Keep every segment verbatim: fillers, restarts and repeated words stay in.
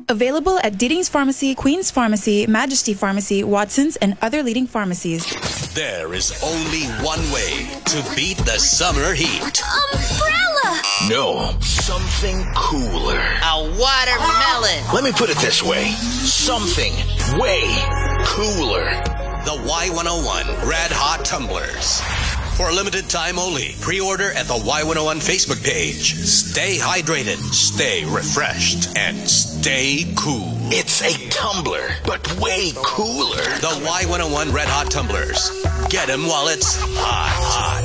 Available at Deeding's Pharmacy, Queen's Pharmacy, Majesty Pharmacy, Watson's, and other leading pharmacies. There is only one way to beat the summer heat. Umbrella! No, something cooler. A watermelon. Let me put it this way. Something way cooler. The Y one oh one Red Hot Tumblers. For a limited time only, pre-order at the Y one oh one Facebook page. Stay hydrated, stay refreshed, and stay cool. It's a tumbler, but way cooler. The Y one oh one Red Hot Tumblers. Get them while it's hot,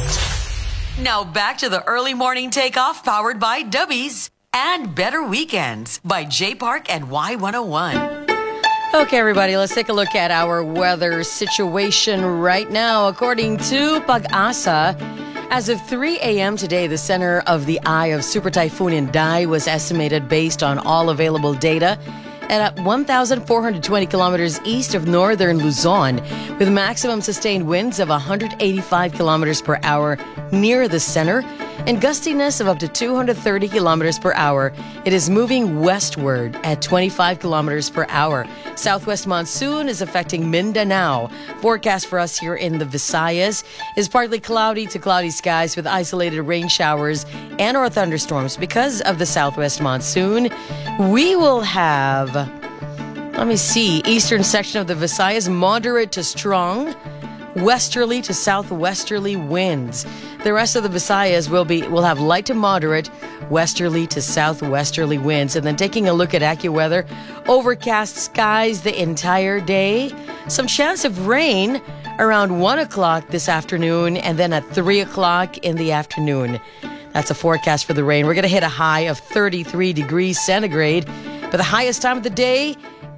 hot. Now back to the early morning takeoff powered by Dubbies and Better Weekends by J Park and Y one oh one. Okay, everybody, let's take a look at our weather situation right now. According to Pag-asa, as of three a.m. today, the center of the eye of Super Typhoon Inday was estimated based on all available data at one thousand four hundred twenty kilometers east of northern Luzon, with maximum sustained winds of one hundred eighty-five kilometers per hour near the center and gustiness of up to two hundred thirty kilometers per hour. It is moving westward at twenty-five kilometers per hour. Southwest monsoon is affecting Mindanao. Forecast for us here in the Visayas is partly cloudy to cloudy skies with isolated rain showers and or thunderstorms. Because of the southwest monsoon, we will have, let me see, eastern section of the Visayas, moderate to strong, westerly to southwesterly winds. The rest of the Visayas will be will have light to moderate westerly to southwesterly winds. And then taking a look at AccuWeather, overcast skies the entire day. Some chance of rain around one o'clock this afternoon and then at three o'clock in the afternoon. That's a forecast for the rain. We're going to hit a high of thirty-three degrees centigrade, but the highest time of the day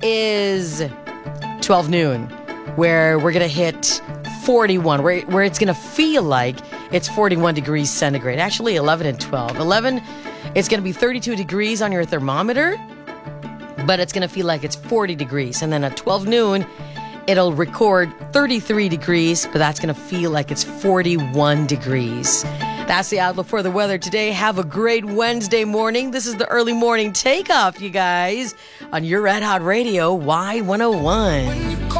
is twelve noon, where we're going to hit forty-one, where, where it's going to feel like it's forty-one degrees centigrade. Actually, eleven and twelve. eleven, it's going to be thirty-two degrees on your thermometer, but it's going to feel like it's forty degrees. And then at twelve noon, it'll record thirty-three degrees, but that's going to feel like it's forty-one degrees. That's the outlook for the weather today. Have a great Wednesday morning. This is the early morning takeoff, you guys, on your Red Hot Radio Y one oh one.